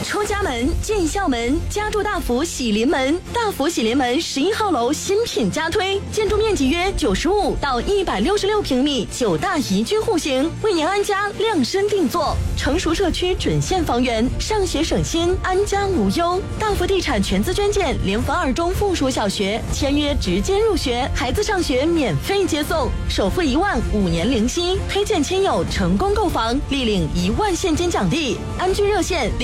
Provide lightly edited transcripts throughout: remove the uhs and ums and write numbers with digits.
出家门、进校门，家住大福喜临门。大福喜临门11号楼新品加推，建筑面积约95到166平米，9大宜居户型，为您安家量身定做。成熟社区准现房源，上学省心，安家无忧。大福地产全资捐建联合2中附属小学，签约直接入学，孩子上学免费接送，首付1万，5年零息。推荐亲友成功购房，立领1万现金奖励。安居热线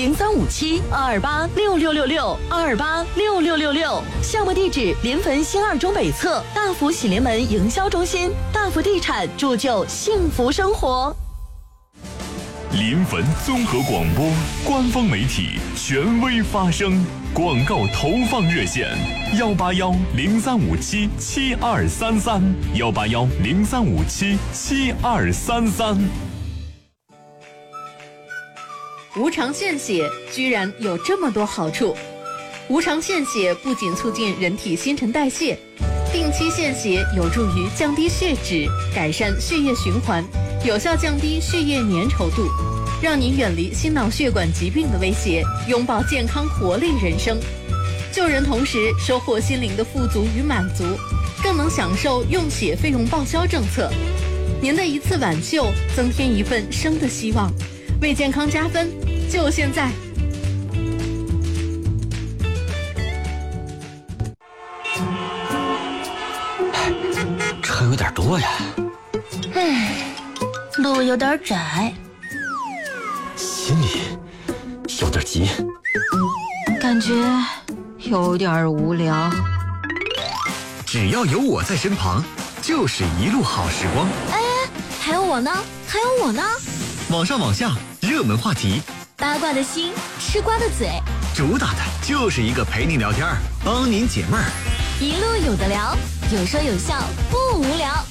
0357-228-6666，228-6666。项目地址：临汾新2中北侧大福喜临门营销中心。大福地产铸就幸福生活。 临汾综合广播官方媒体，权威发声。广告投放热线：181-0357-7233，181-0357-7233。 无偿献血居然有这么多好处。无偿献血不仅促进人体新陈代谢，定期献血有助于降低血脂，改善血液循环，有效降低血液粘稠度，让你远离心脑血管疾病的威胁，拥抱健康活力人生。救人同时收获心灵的富足与满足，更能享受用血费用报销政策。您的一次挽救，增添一份生的希望，为健康加分，就现在！ 车有点多呀， 路有点窄， 心里有点急， 感觉有点无聊。 只要有我在身旁，就是一路好时光。 哎，还有我呢，还有我呢。 网上网下，热门话题， 八卦的心，吃瓜的嘴， 主打的就是一个陪你聊天，帮您解闷儿。 一路有的聊，有说有笑，不无聊。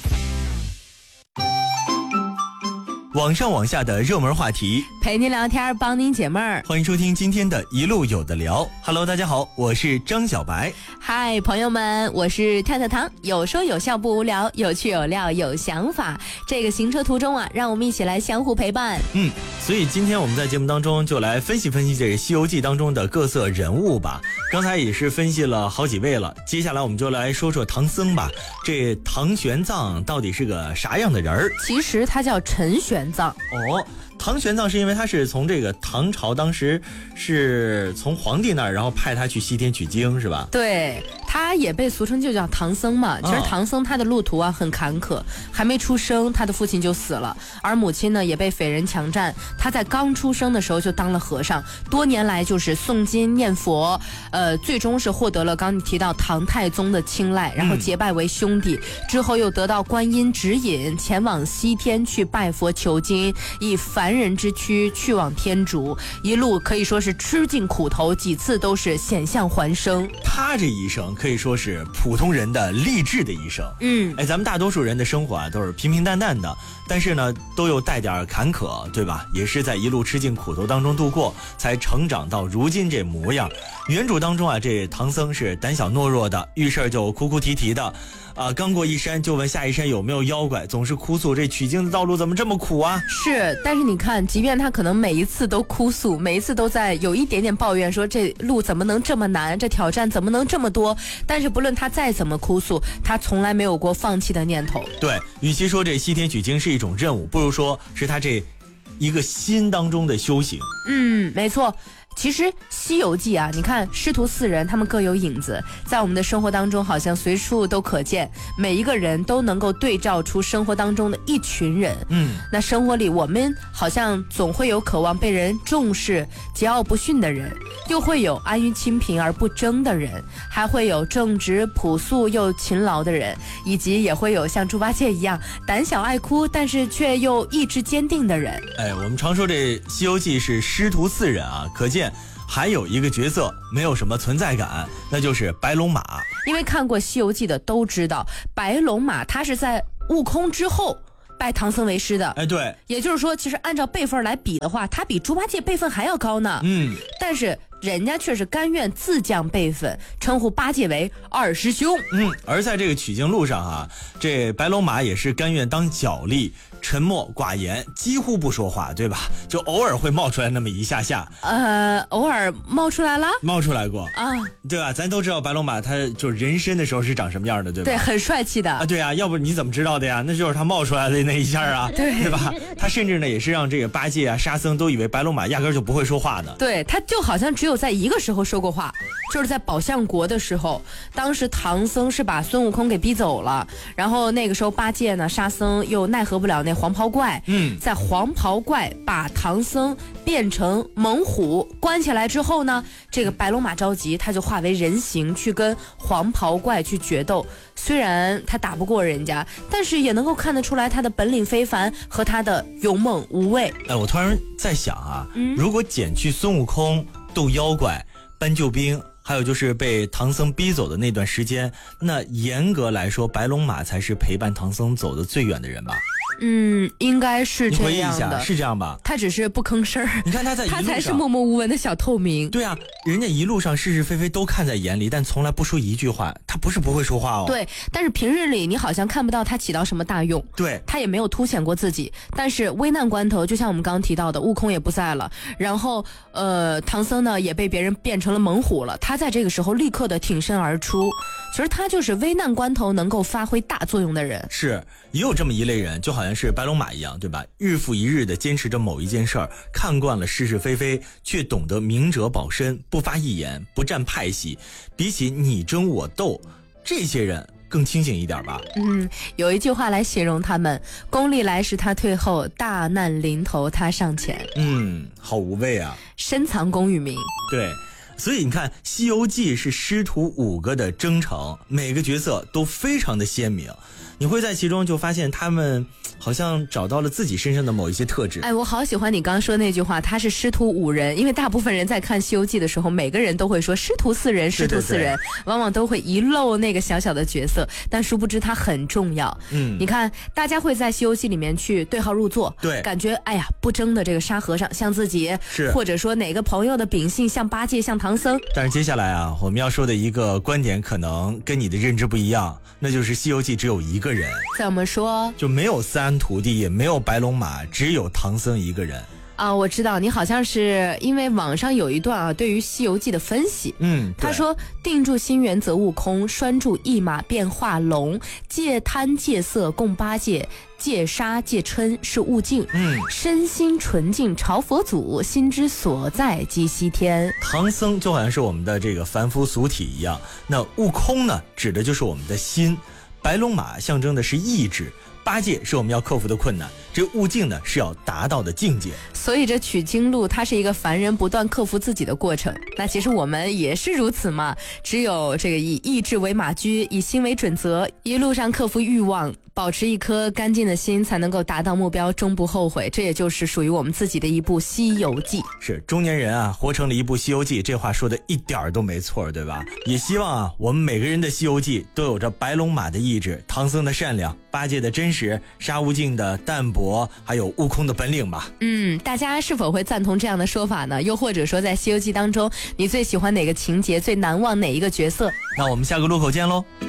网上网下的热门话题， 陪您聊天，帮您解闷儿。 欢迎收听今天的一路有的聊。Hello， 大家好，我是张小白。 嗨，朋友们，我是跳跳糖，有说有笑不无聊，有趣有料有想法。这个行车途中啊，让我们一起来相互陪伴。 所以今天我们在节目当中就来分析分析这个《西游记》当中的各色人物吧。刚才也是分析了好几位了，接下来我们就来说说唐僧吧。这唐玄奘到底是个啥样的人儿？ 其实他叫陈玄奘。 唐玄奘是因为他是从这个唐朝当时是从皇帝那儿，然后派他去西天取经，是吧？ 对，他也被俗称就叫唐僧嘛。其实唐僧他的路途啊很坎坷，还没出生他的父亲就死了，而母亲呢也被匪人强占。他在刚出生的时候就当了和尚，多年来就是诵经念佛，最终是获得了刚提到唐太宗的青睐，然后结拜为兄弟，之后又得到观音指引，前往西天去拜佛求经，以凡人之躯去往天竺，一路可以说是吃尽苦头，几次都是险象环生。 他这一生可以说是普通人的励志的一生。咱们大多数人的生活啊都是平平淡淡的，但是呢都有带点坎坷，对吧？也是在一路吃尽苦头当中度过，才成长到如今这模样。原著当中啊，这唐僧是胆小懦弱的，遇事就哭哭啼啼的，刚过一山就问下一山有没有妖怪，总是哭诉这取经的道路怎么这么苦啊？ 是，但是你看，即便他可能每一次都哭诉，每一次都在有一点点抱怨，说这路怎么能这么难，这挑战怎么能这么多，但是不论他再怎么哭诉，他从来没有过放弃的念头。 对，与其说这西天取经是一种任务，不如说是他这一个心当中的修行。 没错。其实《西游记》啊，你看师徒4人他们各有影子，在我们的生活当中好像随处都可见，每一个人都能够对照出生活当中的一群人。那生活里我们好像总会有渴望被人重视、桀骜不驯的人，又会有安于清贫而不争的人，还会有正直朴素又勤劳的人，以及也会有像猪八戒一样胆小爱哭但是却又意志坚定的人。 我们常说这《西游记》是师徒4人啊，可见还有一个角色没有什么存在感，那就是白龙马。 因为看过《西游记》的都知道，白龙马他是在悟空之后拜唐僧为师的。 对， 也就是说，其实按照辈分来比的话，他比猪八戒辈分还要高呢。但是人家却是甘愿自降辈分，称呼八戒为二师兄。 而在这个取经路上啊，这白龙马也是甘愿当脚力， 沉默寡言，几乎不说话，对吧？就偶尔会冒出来那么一下下。 偶尔冒出来了， 冒出来过啊， 对吧？咱都知道白龙马它就人参的时候是长什么样的，对吧？ 对，很帅气的啊，对啊，要不你怎么知道的呀？那就是他冒出来的那一下啊，对吧？他甚至呢也是让这个八戒啊、沙僧都以为白龙马压根就不会说话的。 对，他就好像只有在一个时候说过话，就是在宝象国的时候，当时唐僧是把孙悟空给逼走了，然后那个时候八戒呢、沙僧又奈何不了那黄袍怪，在黄袍怪把唐僧变成猛虎关起来之后呢，这个白龙马着急，他就化为人形去跟黄袍怪去决斗。虽然他打不过人家，但是也能够看得出来他的本领非凡和他的勇猛无畏。 我突然在想啊，如果减去孙悟空斗妖怪、搬救兵，还有就是被唐僧逼走的那段时间，那严格来说，白龙马才是陪伴唐僧走的最远的人吧？ 应该是这样的。 你回忆一下，是这样吧？ 他只是不吭声儿。 你看他在一路上， 他才是默默无闻的小透明。 对啊，人家一路上是是非非都看在眼里，但从来不说一句话。他不是不会说话哦。 对，但是平日里你好像看不到他起到什么大用。 对， 他也没有凸显过自己。但是危难关头，就像我们刚刚提到的，悟空也不在了，然后唐僧呢也被别人变成了猛虎了。他在这个时候立刻的挺身而出。其实他就是危难关头能够发挥大作用的人。 是，也有这么一类人，就好像是白龙马一样，对吧？日复一日的坚持着某一件事儿，看惯了是是非非，却懂得明哲保身，不发一言，不占派系。比起你争我斗，这些人更清醒一点吧。 有一句话来形容他们：功利来时他退后，大难临头他上前。 好无畏啊， 深藏功与名。 对，所以你看，《西游记》是师徒5个的征程，每个角色都非常的鲜明。你会在其中就发现他们好像找到了自己身上的某一些特质。 我好喜欢你刚说那句话，他是师徒5人，因为大部分人在看《西游记》的时候，每个人都会说师徒4人，师徒4人，往往都会遗漏那个小小的角色，但殊不知他很重要。你看，大家会在《西游记》里面去对号入座， 对， 感觉不争的这个沙和尚像自己， 是， 或者说哪个朋友的秉性像八戒，像唐僧。 但是接下来啊，我们要说的一个观点可能跟你的认知不一样，那就是《西游记》只有一个人。 怎么说？就没有3徒弟，也没有白龙马，只有唐僧一个人。 我知道你好像是因为网上有一段对于《西游记》的分析。他说：定住心源则悟空，拴住一马变化龙，戒贪戒色共8戒，戒杀戒嗔是悟净。身心纯净朝佛祖，心之所在即西天。 唐僧就好像是我们的这个凡夫俗体一样，那悟空呢，指的就是我们的心。白龙马象征的是意志，8戒是我们要克服的困难，这悟净呢是要达到的境界。 所以这取经路它是一个凡人不断克服自己的过程。那其实我们也是如此嘛，只有这个以意志为马驹，以心为准则，一路上克服欲望，保持一颗干净的心，才能够达到目标，终不后悔。这也就是属于我们自己的一部《西游记》。 是，中年人啊活成了一部《西游记》，这话说的一点都没错，对吧？也希望啊我们每个人的《西游记》都有着白龙马的意志，唐僧的善良，八戒的真实，沙悟净的淡泊，还有悟空的本领吧。 大家是否会赞同这样的说法呢？又或者说在《西游记》当中，你最喜欢哪个情节，最难忘哪一个角色？ 那我们下个路口见喽。